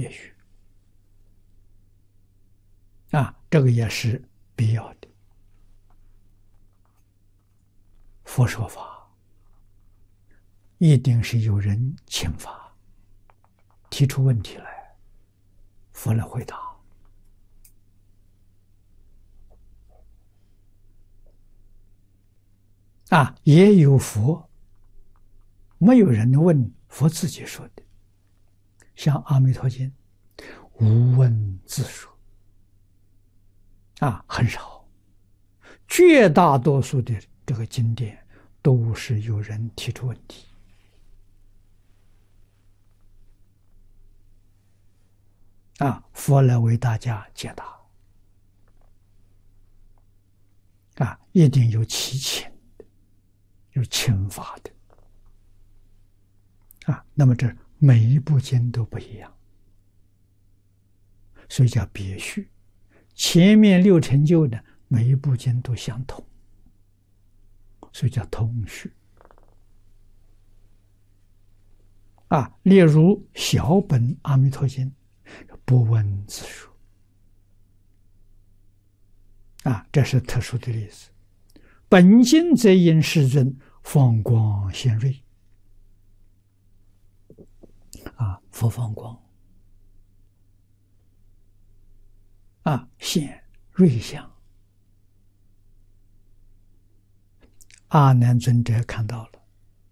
别虚这个也是必要的。佛说法一定是有人请法，提出问题来，佛来回答。也有佛没有人问，佛自己说的，像《阿弥陀经》无问自说很少，绝大多数的这个经典都是有人提出问题佛来为大家解答一定有其情的，有请法的那么这每一部经都不一样，所以叫别序。前面六成就的每一部经都相同，所以叫通序例如小本阿弥陀经不问自说这是特殊的例子。本经则因世尊放光显瑞佛放光显瑞相，阿难尊者看到了，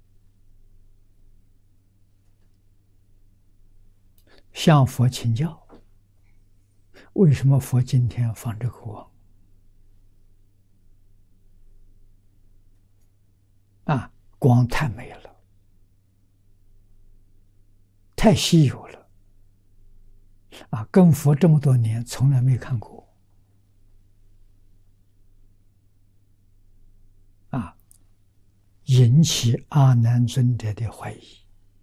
向佛请教，为什么佛今天放这个光光太美了，太稀有了跟佛这么多年从来没看过引起阿难尊者的怀疑，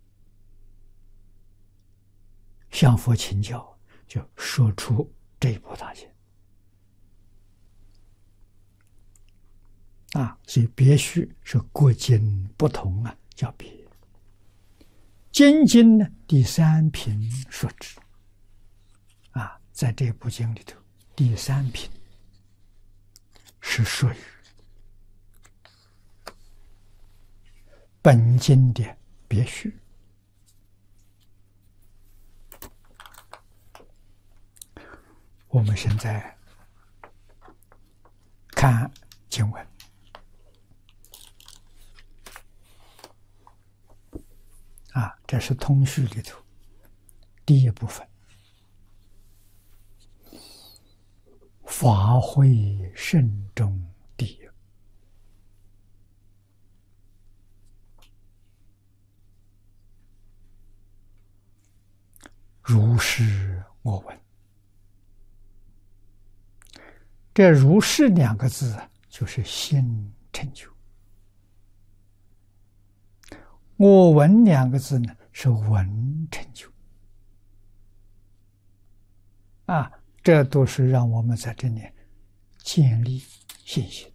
向佛请教，就说出这一部大经所以别序是各经不同叫别。经经呢，第三品说之在这部经里头，第三品是说语本经的别序。我们现在看经文这是通序里头第一部分，法会慎终第一。如是我闻。这如是两个字就是心成就，我闻两个字呢是闻成就这都是让我们在这里建立信心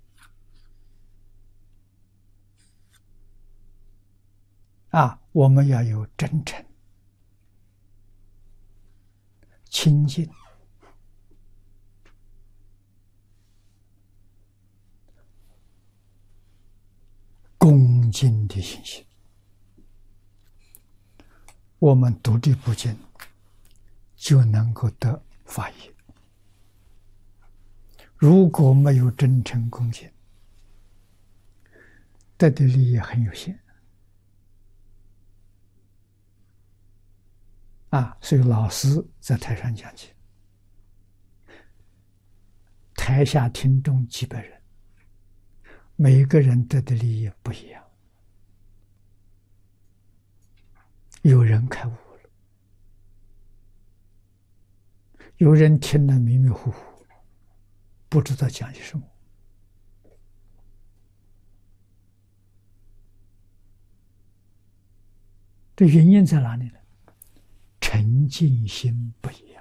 我们要有真诚、清净、恭敬的信心。我们读这部经就能够得法益。如果没有真诚恭敬，得的利益很有限所以老师在台上讲经，台下听众几百人，每一个人得的利益不一样。有人开悟了，有人听得迷迷糊糊，不知道讲些什么。这原因在哪里呢？沉静心不一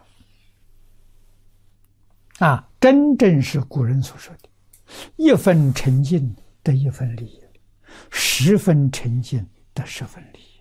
样真正是古人所说的一分沉静得一分利益，10分沉静得10分利益